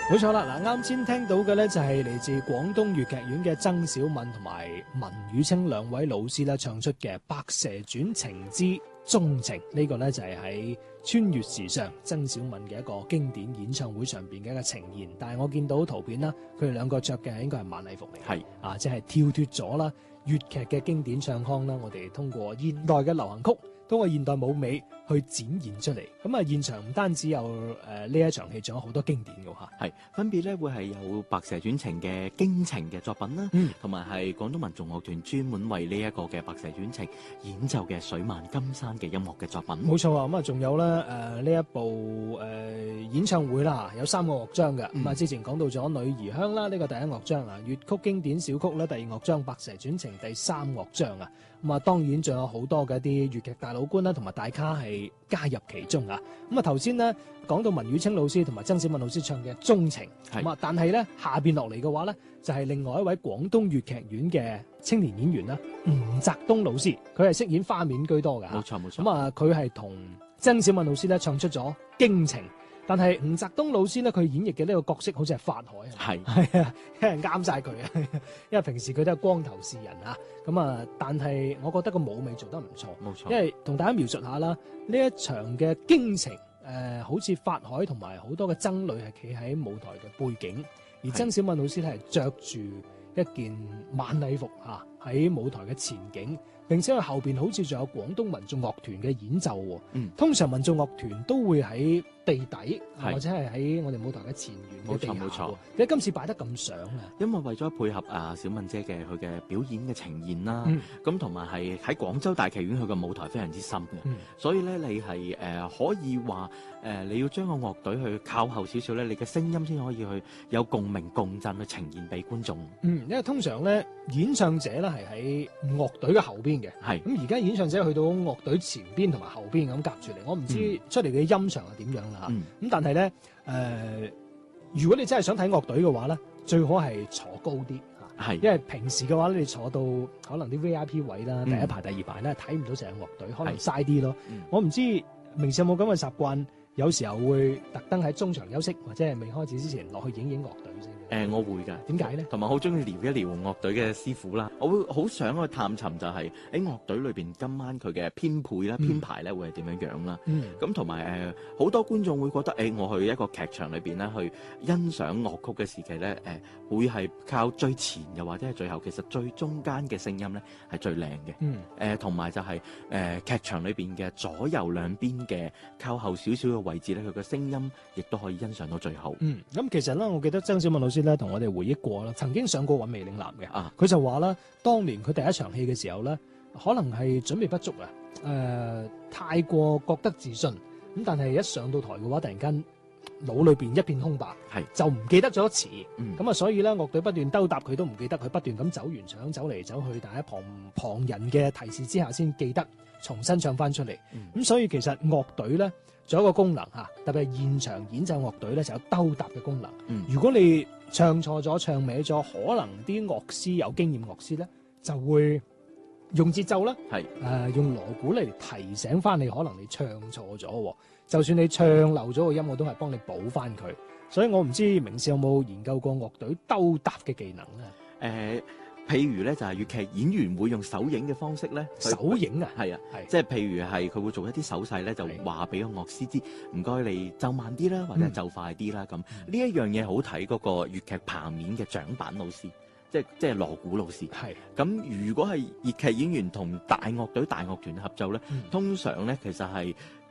冇錯啦，嗱，啱先聽到嘅咧就係嚟自廣東粵劇院嘅曾小敏同埋文宇清兩位老師咧唱出嘅《白蛇傳情之鍾情》，呢個咧就係喺穿越時尚曾小敏嘅一個經典演唱會上邊嘅一個呈現。但係我見到圖片啦，佢哋兩個着嘅應該係晚禮服嚟，係啊，即係跳脫咗啦粵劇嘅經典唱腔啦，我哋通過現代嘅流行曲，通過現代舞美去展現出嚟。咁啊，現場唔單止有呢一場戲，仲有好多經典嘅嚇。 係分別咧會係有《白蛇傳情》嘅驚情嘅作品啦，同埋係廣東民族樂團專門為呢一個嘅《白蛇傳情》演奏嘅水漫金山嘅音樂嘅作品。 冇錯啊，咁啊仲有咧呢一部演唱會啦，有3個樂章嘅。咁啊之前講到咗《女兒香》啦，呢個第1樂章啊，粵曲經典小曲咧第2樂章，《白蛇傳情》第3樂章啊。咁啊當然仲有好多嘅一啲粵劇大老倌啦，同埋大咖係加入其中啊。咁啊頭先呢講到文宇清老師同埋曾小敏老師唱嘅《鍾情》，咁啊但係咧下邊落嚟嘅話咧就係另外一位廣東粵劇院嘅青年演員啦，吳澤東老師，佢係飾演花面居多㗎。 冇錯冇錯。 咁啊佢係同曾小敏老師咧唱出咗驚情，但係吳澤東老師咧佢演繹嘅呢個角色好似係法海，係啊，因為啱晒佢啊，因為平時佢都係光頭示人啊。咁啊，但係我覺得個舞美做得唔錯，冇錯。因為同大家描述下啦，呢一場嘅驚情。好似法海同埋好多嘅僧侶係企喺舞台嘅背景，而曾小敏老師咧係着住一件晚禮服喺舞台嘅前景，並且佢後邊好似仲有廣東民族樂團嘅演奏喎。通常民族樂團都會喺地底或者係喺我哋舞台嘅前緣嘅地下。冇錯。點解今次擺得咁上啊？ 因為為咗配合小敏姐嘅佢嘅表演嘅呈現啦，咁同埋係喺廣州大劇院佢嘅舞台非常之深嘅，所以咧你係可以話你要將個樂隊去靠後少少咧，你嘅聲音先可以去有共鳴共振去呈現俾觀眾。因為通常咧演唱者咧係喺樂隊嘅後邊嘅，咁而家演唱者去到樂隊前邊同埋後邊咁夾住嚟，我唔知出嚟嘅音場係點樣啦。咁但係咧如果你真係想睇樂隊嘅話咧，最好係坐高啲嚇，因為平時嘅話你坐到可能啲 VIP 位啦，第一排、第二排咧睇唔到成個樂隊，可能嘥啲咯。我唔知明時有冇咁嘅習慣，有時候會特登喺中場休息或者係未開始之前落去影樂隊先。 我會㗎。點解咧？同埋好中意聊一聊樂隊嘅師傅啦。我會好想去探尋就係喺樂隊裏邊今晚佢嘅編配啦、編排咧會係點樣樣啦。咁同埋好多觀眾會覺得我去一個劇場裏邊咧去欣賞樂曲嘅時期咧會係靠最前又或者係最後，其實最中間嘅聲音咧係最靚嘅。同埋就係劇場裏邊嘅左右兩邊嘅靠後少少嘅位置咧，佢嘅聲音亦都可以欣賞到最後。 咁其實咧，我記得曾小敏老師咧同我哋回憶過啦，曾經上過韻味嶺南嘅。佢就話啦，當年佢第一場戲嘅時候咧，可能係準備不足啊，太過覺得自信，咁但係一上到台嘅話，突然間腦裏邊一片空白，就唔記得咗詞。咁啊，所以咧樂隊不斷兜搭佢都唔記得，佢不斷咁走完場走嚟走去，但喺旁人嘅提示之下先記得重新唱翻出嚟。咁所以其實樂隊咧仲有一個功能特別係現場演奏樂隊咧就有兜搭嘅功能。如果你唱錯咗、唱歪咗，可能啲樂師有經驗樂師咧就會用節奏啦，用鑼鼓嚟提醒翻你，可能你唱錯咗。就算你唱漏咗個音，我都係幫你補翻佢。所以我唔知明少有冇研究過樂隊兜搭嘅技能咧？ 譬如咧就係粵劇演員會用手影嘅方式咧， 手影啊， 即係譬如係佢會做一啲手勢咧，就話俾個樂師知，唔該你奏慢啲啦，或者奏快啲啦。咁呢一樣嘢好睇嗰個粵劇棚面嘅掌板老師，即係鑼鼓老師。咁如果係粵劇演員同大樂隊、大樂團合奏咧，通常咧其實係